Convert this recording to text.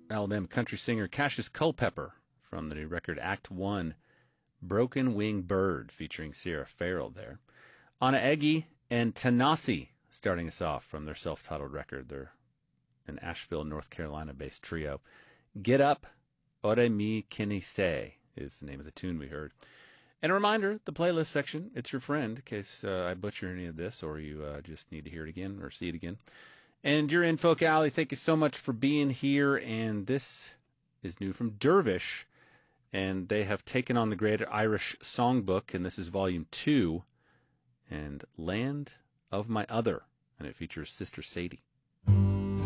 Alabama country singer Cassius Culpepper from the new record Act One, Broken Wing Bird, featuring Sierra Farrell there. Anna Eggy and Tanasi starting us off from their self-titled record. They're an Asheville, North Carolina-based trio. Get Up, Ore Mi Kinise is the name of the tune we heard. And a reminder, the playlist section, it's your friend, in case I butcher any of this or you just need to hear it again or see it again. And you're in Folk Alley. Thank you so much for being here. And this is new from Dervish. And they have taken on the Great Irish Songbook, and this is Volume 2, and Land of My Other. And it features Sister Sadie.